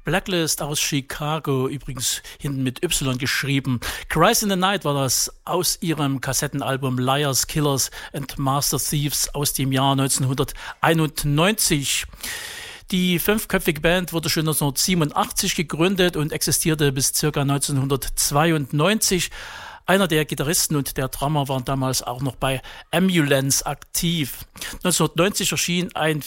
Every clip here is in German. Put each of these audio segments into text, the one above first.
Blacklist aus Chicago, übrigens hinten mit Y geschrieben. Cries in the Night war das aus ihrem Kassettenalbum Liars, Killers and Master Thieves aus dem Jahr 1991. Die fünfköpfige Band wurde schon 1987 gegründet und existierte bis ca. 1992. Einer der Gitarristen und der Drummer waren damals auch noch bei Ambulance aktiv. 1990 erschien ein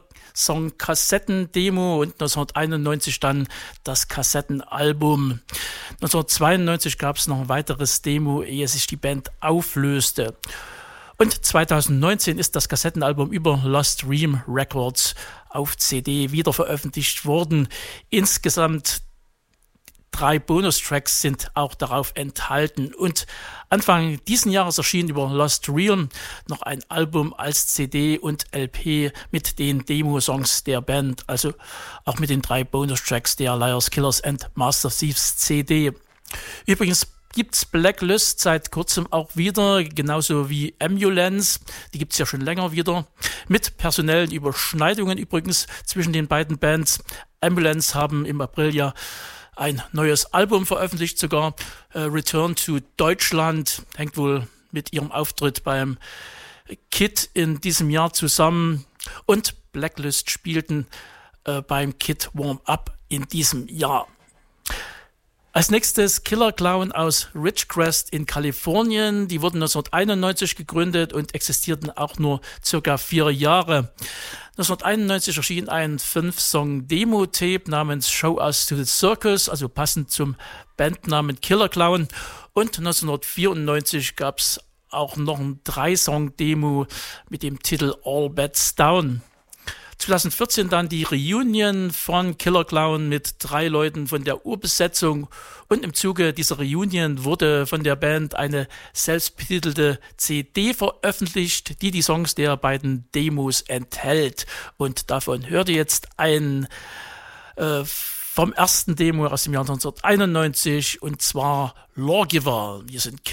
4-Song-Kassetten-Demo und 1991 dann das Kassettenalbum. 1992 gab es noch ein weiteres Demo, ehe sich die Band auflöste. Und 2019 ist das Kassettenalbum über Lost Dream Records auf CD wieder veröffentlicht worden. Insgesamt 3 Bonustracks sind auch darauf enthalten. Und Anfang diesen Jahres erschien über Lost Realm noch ein Album als CD und LP mit den Demo-Songs der Band, also auch mit den 3 Bonustracks der Liars, Killers and Master Thieves CD. Übrigens gibt's Blacklist seit kurzem auch wieder, genauso wie Ambulance. Die gibt's ja schon länger wieder. Mit personellen Überschneidungen übrigens zwischen den beiden Bands. Ambulance haben im April ja ein neues Album veröffentlicht, sogar Return to Deutschland, hängt wohl mit ihrem Auftritt beim KID in diesem Jahr zusammen, und Blacklist spielten beim KID Warm-Up in diesem Jahr. Als nächstes Killer Clown aus Ridgecrest in Kalifornien. Die wurden 1991 gegründet und existierten auch nur circa 4 Jahre. 1991 erschien ein 5-Song-Demo-Tape namens Show Us to the Circus, also passend zum Bandnamen Killer Clown. Und 1994 gab es auch noch ein 3-Song-Demo mit dem Titel All Bets Down. 2014 dann die Reunion von Killer Clown mit 3 Leuten von der Urbesetzung, und im Zuge dieser Reunion wurde von der Band eine selbstbetitelte CD veröffentlicht, die Songs der beiden Demos enthält, und davon hört ihr jetzt ein vom ersten Demo aus dem Jahr 1991, und zwar Lawgiver. Wir sind